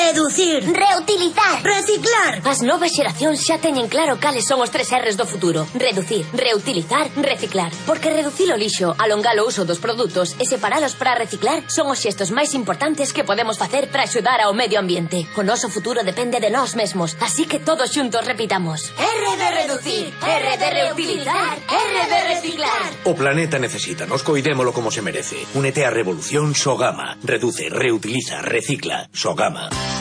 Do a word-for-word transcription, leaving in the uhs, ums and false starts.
Reducir. Reutilizar. Reciclar. As novas xeracións xa teñen claro cales son os tres R's do futuro. Reducir, reutilizar, reciclar. Porque reducir o lixo, alongar o uso dos produtos e separalos para reciclar son os xestos máis importantes que podemos facer para axudar ao medio ambiente. O noso futuro depende de nós mesmos, así que todos xuntos repitamos. R de reducir, R de reutilizar, R de reciclar. O planeta necesita, nos coidémolo como se merece. Únete á revolución Sogama. Reduce, reutiliza, recicla. Sogama.